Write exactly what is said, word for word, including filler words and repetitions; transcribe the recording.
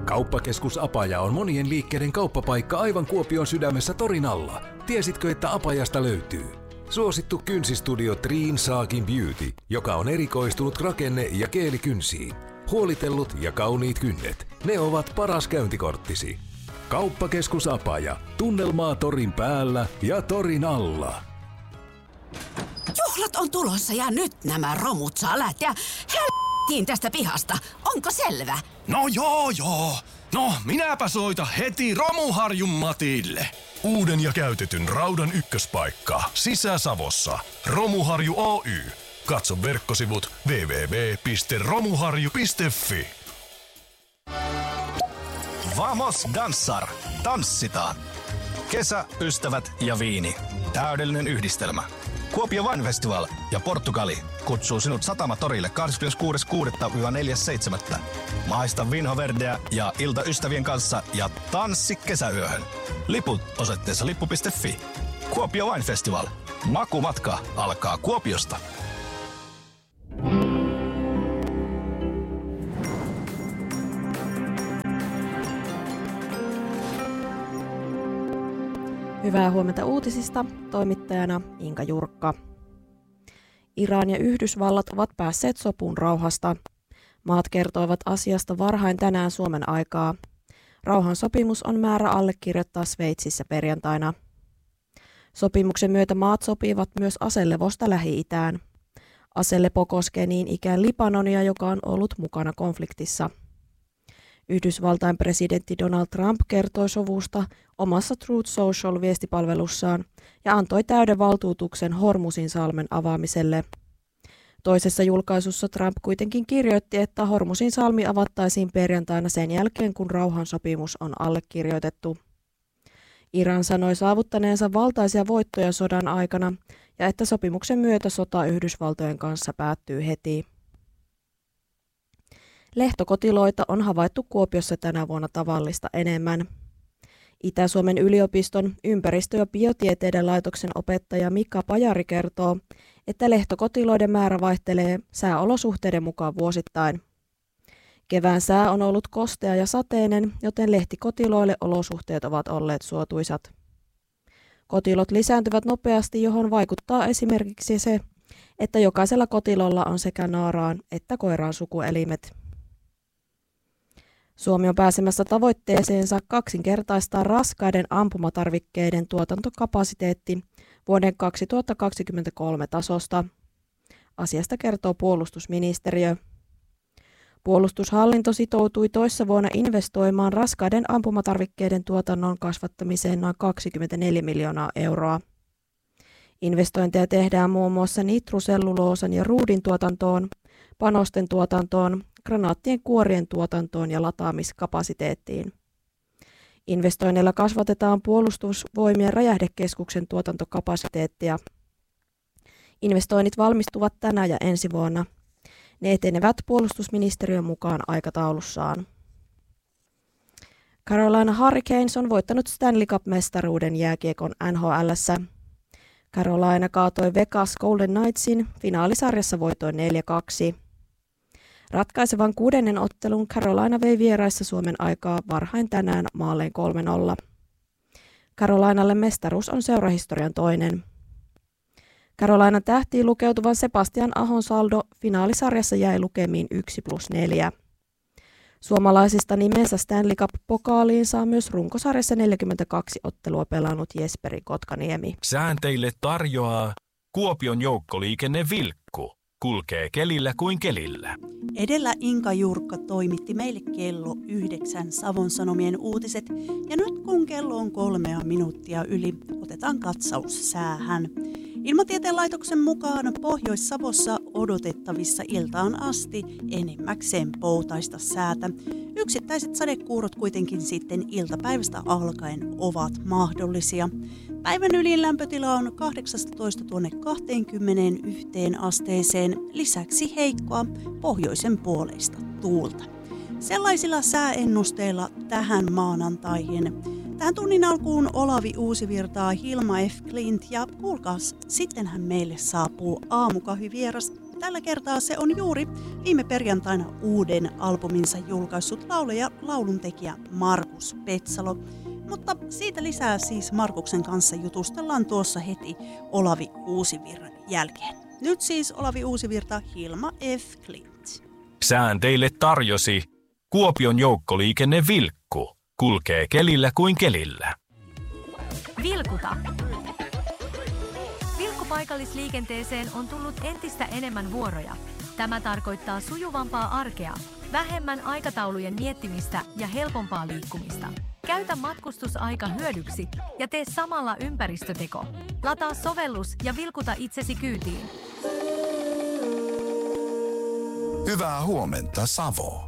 Kauppakeskus Apaja on monien liikkeiden kauppapaikka aivan Kuopion sydämessä torin alla. Tiesitkö, että Apajasta löytyy suosittu kynsistudio Triin Saakin Beauty, joka on erikoistunut rakenne- ja keelikynsiin. Huolitellut ja kauniit kynnet, ne ovat paras käyntikorttisi. Kauppakeskus Apaja, tunnelmaa torin päällä ja torin alla. Juhlat on tulossa ja nyt nämä romut saa lähteä helvettiin tästä pihasta. Onko selvä? No joo joo. No minäpä soita heti Romuharjun Matille. Uuden ja käytetyn raudan ykköspaikka Sisä-Savossa. Romuharju Oy. Katso verkkosivut double-u double-u double-u piste romuharju piste fi. Vamos Dansar! Tanssitaan! Kesä, ystävät ja viini. Täydellinen yhdistelmä. Kuopio Wine Festival ja Portugali kutsuu sinut Satamatorille kahdeskymmeneskuudes kuudetta neljäs seitsemättä. Maista Vinho Verdeä ja ilta ystävien kanssa ja tanssi kesäyöhön. Liput osoitteessa lippu piste fi. Kuopio Wine Festival. Makumatka alkaa Kuopiosta. Hyvää huomenta uutisista, toimittajana Inka Jurkka. Iran ja Yhdysvallat ovat päässeet sopuun rauhasta. Maat kertoivat asiasta varhain tänään Suomen aikaa. Rauhansopimus on määrä allekirjoittaa Sveitsissä perjantaina. Sopimuksen myötä maat sopivat myös aselevosta Lähi-itään. Aselepo koskee niin ikään Libanonia, joka on ollut mukana konfliktissa. Yhdysvaltain presidentti Donald Trump kertoi sovusta omassa Truth Social-viestipalvelussaan ja antoi täyden valtuutuksen Hormuzin salmen avaamiselle. Toisessa julkaisussa Trump kuitenkin kirjoitti, että Hormuzin salmi avattaisiin perjantaina sen jälkeen, kun rauhansopimus on allekirjoitettu. Iran sanoi saavuttaneensa valtaisia voittoja sodan aikana ja että sopimuksen myötä sota Yhdysvaltojen kanssa päättyy heti. Lehtokotiloita on havaittu Kuopiossa tänä vuonna tavallista enemmän. Itä-Suomen yliopiston ympäristö- ja biotieteiden laitoksen opettaja Mika Pajari kertoo, että lehtokotiloiden määrä vaihtelee sääolosuhteiden mukaan vuosittain. Kevään sää on ollut kostea ja sateinen, joten lehtikotiloille olosuhteet ovat olleet suotuisat. Kotilot lisääntyvät nopeasti, johon vaikuttaa esimerkiksi se, että jokaisella kotilolla on sekä naaraan että koiraan sukuelimet. Suomi on pääsemässä tavoitteeseensa kaksinkertaistaa raskaiden ampumatarvikkeiden tuotantokapasiteetti vuoden kaksituhattakaksikymmentäkolme tasosta. Asiasta kertoo puolustusministeriö. Puolustushallinto sitoutui toissa vuonna investoimaan raskaiden ampumatarvikkeiden tuotannon kasvattamiseen noin kaksikymmentäneljä miljoonaa euroa. Investointeja tehdään muun muassa nitruselluloosan ja ruudin tuotantoon, panosten tuotantoon, granaattien kuorien tuotantoon ja lataamiskapasiteettiin. Investoinneilla kasvatetaan puolustusvoimien räjähdekeskuksen tuotantokapasiteettia. Investoinnit valmistuvat tänä ja ensi vuonna. Ne etenevät puolustusministeriön mukaan aikataulussaan. Carolina Hurricanes on voittanut Stanley Cup-mestaruuden jääkiekon N H L:ssä. Carolina kaatoi Vegas Golden Knightsin finaalisarjassa voitoin neljä kaksi. Ratkaisevan kuudennen ottelun Carolina vei vieraissa Suomen aikaa varhain tänään maalleen kolme nolla. Carolinalle mestaruus on seurahistorian toinen. Carolinan tähtiin lukeutuvan Sebastian Ahon saldo finaalisarjassa jäi lukemiin yksi plus neljä. Suomalaisista nimensä Stanley Cup-pokaaliin saa myös runkosarjassa neljäkymmentäkaksi ottelua pelannut Jesperi Kotkaniemi. Säänteille tarjoaa Kuopion joukkoliikenne Vilkku. Kulkee kelillä kuin kelillä. Edellä Inka Jurkka toimitti meille kello yhdeksän Savon Sanomien uutiset. Ja nyt kun kello on kolmea minuuttia yli, otetaan katsaus säähän. Ilmatieteen laitoksen mukaan Pohjois-Savossa odotettavissa iltaan asti enimmäkseen poutaista säätä. Yksittäiset sadekuurot kuitenkin sitten iltapäivästä alkaen ovat mahdollisia. Päivän ylin lämpötila on kahdeksastatoista tuonne kaksikymmentäyksi asteeseen, lisäksi heikkoa pohjoisen puoleista tuulta. Sellaisilla sääennusteilla tähän maanantaihin. Tähän tunnin alkuun Olavi Uusivirtaa, Hilma F. Klint ja kuulkaas, sittenhän meille saapuu aamukahvivieras tällä kertaa se on juuri viime perjantaina uuden albuminsa julkaissut laulaja lauluntekijä Markus Petsalo. Mutta siitä lisää siis Markuksen kanssa jutustellaan tuossa heti Olavi Uusivirran jälkeen. Nyt siis Olavi Uusivirta, Hilma F. Klint. Sään teille tarjosi Kuopion joukkoliikenne Vilkku. Kulkee kelillä kuin kelillä. Vilkuta. Vilkkupaikallisliikenteeseen on tullut entistä enemmän vuoroja. Tämä tarkoittaa sujuvampaa arkea, vähemmän aikataulujen miettimistä ja helpompaa liikkumista. Käytä matkustusaika hyödyksi ja tee samalla ympäristöteko. Lataa sovellus ja vilkuta itsesi kyytiin. Hyvää huomenta, Savo.